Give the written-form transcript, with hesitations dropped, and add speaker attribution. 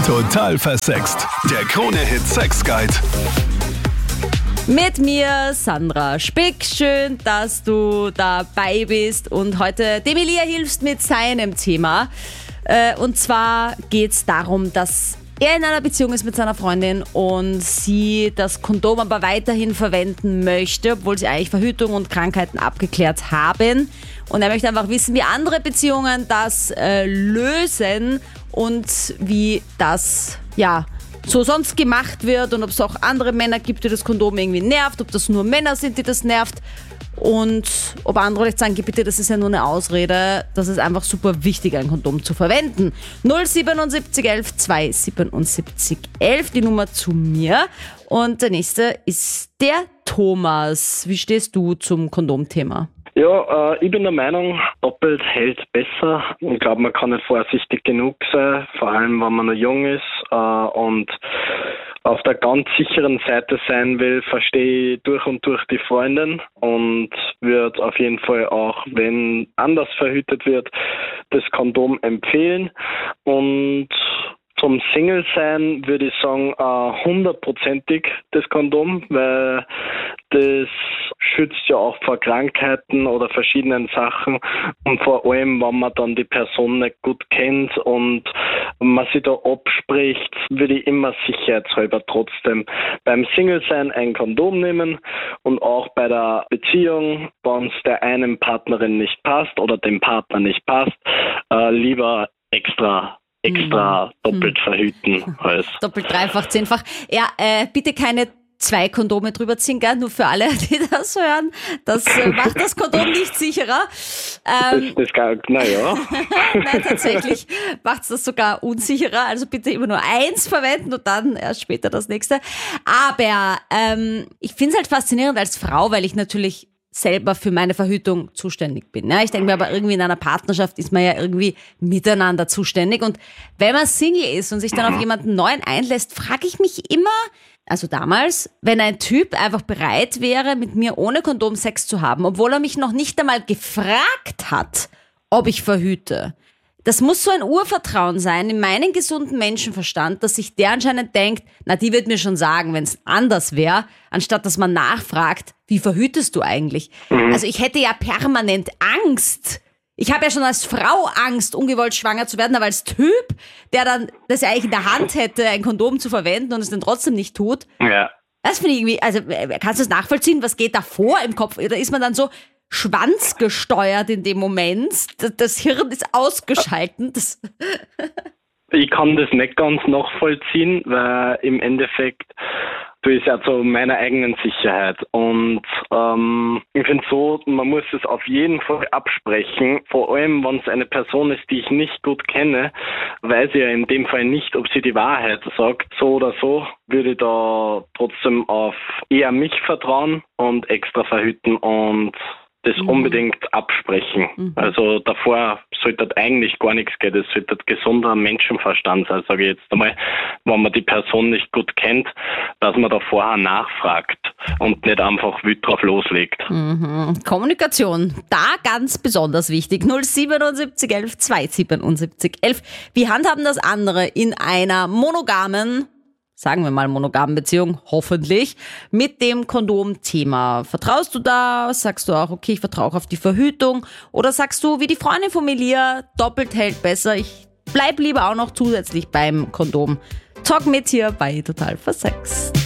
Speaker 1: Total versext. Der Krone-Hit Sex Guide.
Speaker 2: Mit mir, Sandra Spick. Schön, dass du dabei bist und heute dem Elia hilfst mit seinem Thema. Und zwar geht es darum, dass er in einer Beziehung ist mit seiner Freundin und sie das Kondom aber weiterhin verwenden möchte, obwohl sie eigentlich Verhütung und Krankheiten abgeklärt haben. Und er möchte einfach wissen, wie andere Beziehungen das lösen und wie das so sonst gemacht wird und ob es auch andere Männer gibt, die das Kondom irgendwie nervt, ob das nur Männer sind, die das nervt und ob andere vielleicht sagen, bitte, das ist ja nur eine Ausrede, das ist einfach super wichtig, ein Kondom zu verwenden. 07711 277 11, die Nummer zu mir. Und der nächste ist der Thomas. Wie stehst du zum Kondomthema?
Speaker 3: Ja, ich bin der Meinung, doppelt hält besser. Ich glaube, man kann nicht vorsichtig genug sein, vor allem wenn man noch jung ist und auf der ganz sicheren Seite sein will, verstehe ich durch und durch die Freundin und würde auf jeden Fall auch, wenn anders verhütet wird, das Kondom empfehlen. Und zum Single-Sein würde ich sagen, 100%ig das Kondom, weil das schützt ja auch vor Krankheiten oder verschiedenen Sachen und vor allem, wenn man dann die Person nicht gut kennt und man sich da abspricht, würde ich immer sicherheitshalber trotzdem beim Single-Sein ein Kondom nehmen und auch bei der Beziehung, wenn es der einen Partnerin nicht passt oder dem Partner nicht passt, lieber extra doppelt verhüten.
Speaker 2: Doppelt, dreifach, zehnfach. Ja, bitte keine 2 Kondome drüber ziehen, gell? Nur für alle, die das hören. Das macht das Kondom nicht sicherer.
Speaker 3: Naja.
Speaker 2: Nein, tatsächlich macht es das sogar unsicherer. Also bitte immer nur 1 verwenden und dann erst später das nächste. Aber ich finde es halt faszinierend als Frau, weil ich natürlich selber für meine Verhütung zuständig bin. Ja, ich denke mir aber irgendwie in einer Partnerschaft ist man ja irgendwie miteinander zuständig und wenn man Single ist und sich dann auf jemanden Neuen einlässt, frage ich mich immer, also damals, wenn ein Typ einfach bereit wäre, mit mir ohne Kondom Sex zu haben, obwohl er mich noch nicht einmal gefragt hat, ob ich verhüte. Das muss so ein Urvertrauen sein in meinen gesunden Menschenverstand, dass sich der anscheinend denkt, na, die wird mir schon sagen, wenn es anders wäre, anstatt dass man nachfragt, wie verhütest du eigentlich? Also ich hätte ja permanent Angst. Ich habe ja schon als Frau Angst, ungewollt schwanger zu werden, aber als Typ, der dann das ja eigentlich in der Hand hätte, ein Kondom zu verwenden und es dann trotzdem nicht tut. Ja. Das finde ich irgendwie, also kannst du das nachvollziehen? Was geht da vor im Kopf? Oder ist man dann so schwanzgesteuert in dem Moment? Das Hirn ist ausgeschalten.
Speaker 3: Ich kann das nicht ganz nachvollziehen, weil im Endeffekt tue ich es ja zu meiner eigenen Sicherheit. Und ich finde so, man muss es auf jeden Fall absprechen, vor allem wenn es eine Person ist, die ich nicht gut kenne, weiß ich ja in dem Fall nicht, ob sie die Wahrheit sagt. So oder so würde ich da trotzdem auf eher mich vertrauen und extra verhüten und das unbedingt absprechen. Also davor sollte eigentlich gar nichts gehen. Das sollte gesunder Menschenverstand sein, sage ich jetzt einmal, wenn man die Person nicht gut kennt, dass man da vorher nachfragt und nicht einfach wild drauf loslegt.
Speaker 2: Kommunikation, da ganz besonders wichtig. 077 11 277 11. Wie handhaben das andere in einer monogamen, sagen wir mal monogamen Beziehung, hoffentlich, mit dem Kondomthema? Vertraust du da? Sagst du auch, okay, ich vertraue auf die Verhütung? Oder sagst du, wie die Freundin von Elia, doppelt hält besser, ich bleib lieber auch noch zusätzlich beim Kondom? Talk mit hier bei Total versext.